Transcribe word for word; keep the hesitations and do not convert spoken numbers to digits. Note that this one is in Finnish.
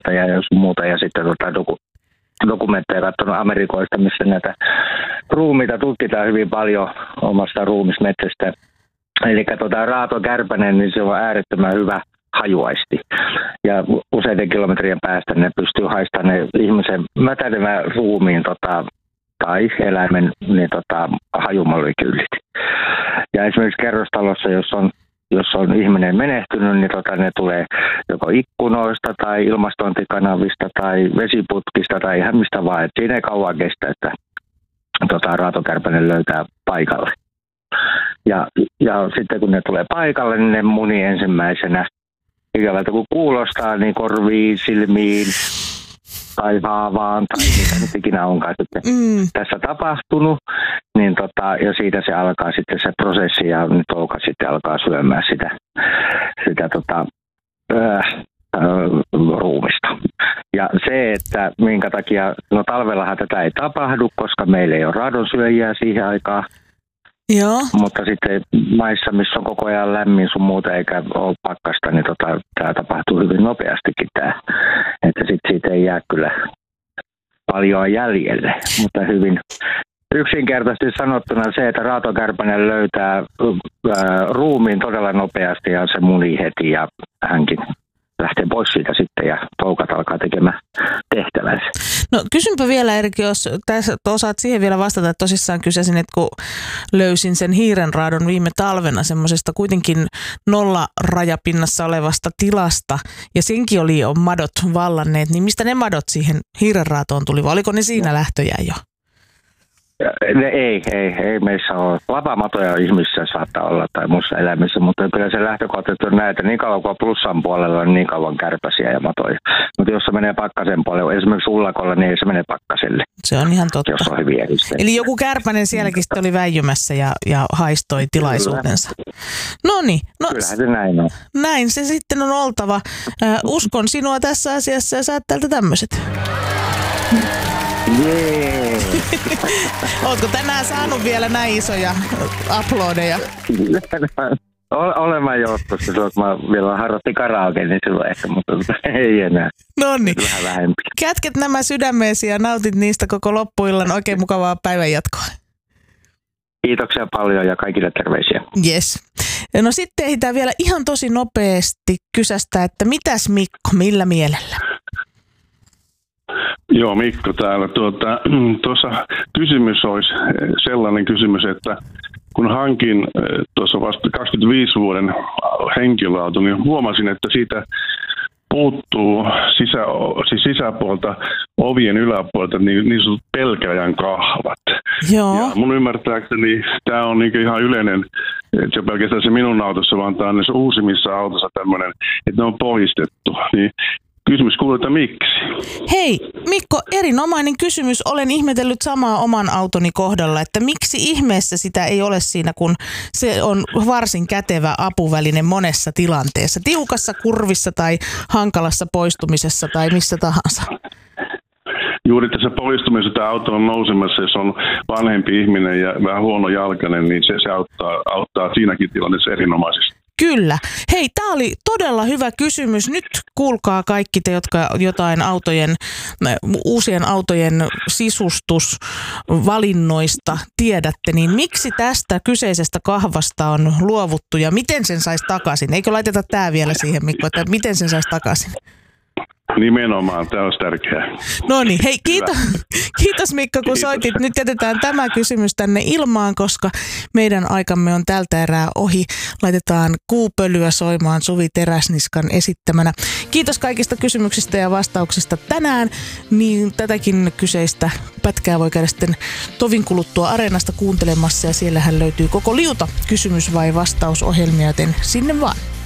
ja jos muuta, ja sitten tota doku, dokumentteja katsonut Amerikoista, missä näitä ruumiita tutkitaan hyvin paljon omasta ruumismetsästä. Eli tota, raatokärpänen, niin se on äärettömän hyvä hajuaisti. Ja useiden kilometrien päästä ne pystyy haistamaan ne ihmisen mätänevän ruumiin tota, tai eläimen niin, tota, hajumolekyylit. Ja esimerkiksi kerrostalossa, jos on, jos on ihminen menehtynyt, niin tota, ne tulee joko ikkunoista tai ilmastointikanavista tai vesiputkista tai ihan mistä vaan. Et siinä ei kauan kestä, että tota, raatokärpänen löytää paikalle. Ja, ja sitten kun ne tulee paikalle, niin ne munii ensimmäisenä. Ikävältä kun kuulostaa, niin korviin, silmiin tai haavaan tai mitä nyt ikinä onkaan sitten mm. tässä tapahtunut. Niin tota, ja siitä se alkaa sitten se prosessi ja touka sitten alkaa syömään sitä, sitä tota, äh, äh, ruumista. Ja se, että minkä takia, no talvellahan tätä ei tapahdu, koska meillä ei ole radonsyöjiä siihen aikaan. Joo. Mutta sitten maissa, missä on koko ajan lämmin sun muuta eikä ole pakkasta, niin tota, tämä tapahtuu hyvin nopeastikin tämä. Että sitten siitä ei jää kyllä paljon jäljelle. Mutta hyvin yksinkertaisesti sanottuna se, että raatokärpänen löytää ää, ruumiin todella nopeasti ja se munii heti ja hänkin lähtee pois siitä sitten ja toukat alkaa tekemään tehtävänsä. No kysynpä vielä Erik, jos tässä osaat siihen vielä vastata, että tosissaan kysäsin, että kun löysin sen hiirenraadon viime talvena semmoisesta kuitenkin nolla rajapinnassa olevasta tilasta ja senkin oli jo madot vallanneet, niin mistä ne madot siihen hiirenraatoon tuli vai oliko ne siinä lähtöjään jo? Ne, ei, ei, ei meissä ole. Vapamatoja ihmisissä saattaa olla tai muissa eläimissä, mutta kyllä se lähtökohtaisesti on näitä niin kauan kuin plussan puolella on niin kauan kärpäsiä ja matoja. Mutta jos se menee pakkasen puolelle, esimerkiksi ullakolla, niin ei se mene pakkaselle. Se on ihan totta. Jos on hyvin eristeet. Eli joku kärpänen sielläkin sitten oli väijymässä ja, ja haistoi tilaisuutensa. Noniin. No, kyllähän se näin on. Näin se sitten on oltava. Äh, uskon sinua tässä asiassa ja saat täältä tämmöiset. Jee! Ootko tänään saanut vielä näin isoja uploadeja? Olen mä joskus, silloin kun mä vielä harrastin karaoke, niin silloin ehkä, mutta ei enää. Noniin. Vähän vähempi. Kätket nämä sydämeesi ja nautit niistä koko loppuillan. Oikein mukavaa päivänjatkoa. Kiitoksia paljon ja kaikille terveisiä. Yes. No sitten ehditään vielä ihan tosi nopeasti kysästä, että mitäs Mikko, millä mielellä? Joo, Mikko täällä. Tuota, tuossa kysymys olisi sellainen kysymys, että kun hankin tuossa vasta kaksikymmentäviisi vuoden henkilöauto, niin huomasin, että siitä puuttuu sisä, siis sisäpuolta ovien yläpuolelta niin, niin sanotut pelkäjän kahvat. Joo. Ja mun ymmärtääkseni tämä on niin ihan yleinen, että se on pelkästään se minun autossa, vaan tämä on näissä uusimmissa autossa tämmöinen, että ne on poistettu. Niin kysymys kuuluu, että miksi? Hei Mikko, erinomainen kysymys. Olen ihmetellyt samaa oman autoni kohdalla, että miksi ihmeessä sitä ei ole siinä, kun se on varsin kätevä apuväline monessa tilanteessa. Tiukassa kurvissa tai hankalassa poistumisessa tai missä tahansa. Juuri tässä poistumisessa tämä auto on nousemassa, jos on vanhempi ihminen ja vähän huonojalkainen, niin se, se auttaa, auttaa siinäkin tilanteessa erinomaisesti. Kyllä. Hei, tämä oli todella hyvä kysymys. Nyt kuulkaa kaikki te, jotka jotain autojen, uusien autojen sisustusvalinnoista tiedätte, niin miksi tästä kyseisestä kahvasta on luovuttu ja miten sen saisi takaisin? Eikö laiteta tämä vielä siihen, Mikko, että miten sen saisi takaisin? Nimenomaan, tämä olisi tärkeää. No niin, hei kiitos, kiitos Mikko kun kiitos. Soitit. Nyt jätetään tämä kysymys tänne ilmaan, koska meidän aikamme on tältä erää ohi. Laitetaan Kuupölyä soimaan Suvi Teräsniskan esittämänä. Kiitos kaikista kysymyksistä ja vastauksista tänään. Niin tätäkin kyseistä pätkää voi käydä sitten tovin kuluttua Areenasta kuuntelemassa ja siellähän löytyy koko liuta kysymys- vai vastausohjelmia, joten sinne vaan.